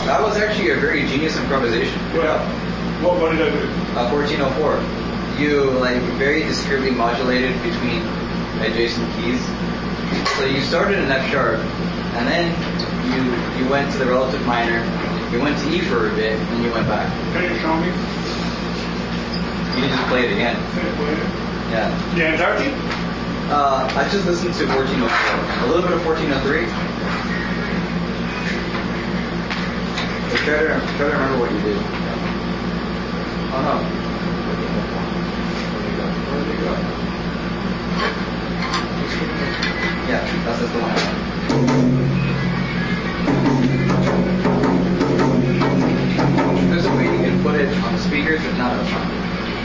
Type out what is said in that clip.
That was actually a very genius improvisation. Yeah. What did I do? 1404. You very discreetly modulated between adjacent keys. So you started in F sharp, and then you went to the relative minor. You went to E for a bit, and you went back. Can you show me? You can just play it again. Can you play it? Yeah. The entirety? I just listened to 1404. A little bit of 1403. So try to remember what you did. Oh no. Where did it go?